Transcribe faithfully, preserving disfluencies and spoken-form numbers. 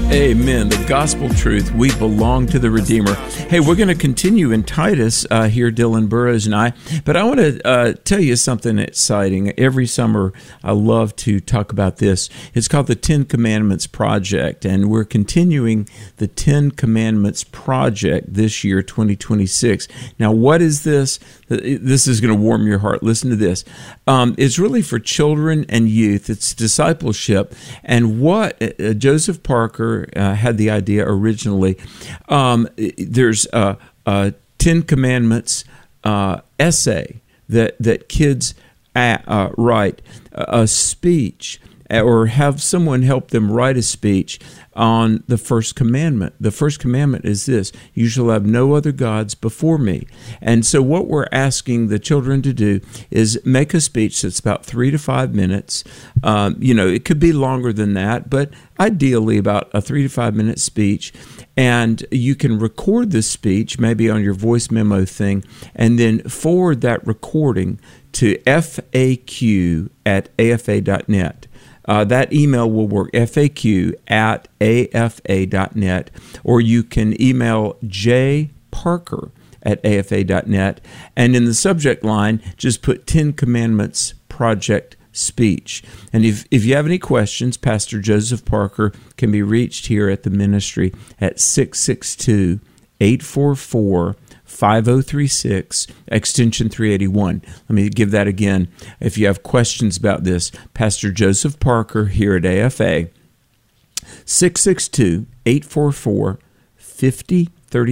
Amen. The gospel truth. We belong to the Redeemer. Hey, we're going to continue in Titus uh, here, Dylan Burrows and I. But I want to uh, tell you something exciting. Every summer, I love to talk about this. It's called the Ten Commandments Project, and we're continuing the Ten Commandments Project this year, twenty twenty-six. Now, what is this? This is going to warm your heart. Listen to this. Um, it's really for children and youth. It's discipleship. And what uh, Joseph Parker uh, had the idea originally, um, there's a, a Ten Commandments uh, essay that, that kids uh, uh, write, a speech, or have someone help them write a speech on the first commandment. The first commandment is this: you shall have no other gods before me. And so what we're asking the children to do is make a speech that's about three to five minutes. Um, you know, it could be longer than that, but ideally about a three to five minute speech. And you can record this speech maybe on your voice memo thing, and then forward that recording to F A Q at A F A dot net. Uh, that email will work, F A Q at A F A dot net, or you can email J Parker at A F A dot net, and in the subject line, just put Ten Commandments Project Speech. And if, if you have any questions, Pastor Joseph Parker can be reached here at the ministry at six six two, eight four four, five oh three six, extension three eighty-one. Let me give that again. If you have questions about this, Pastor Joseph Parker here at A F A, six six two, eight four four, five oh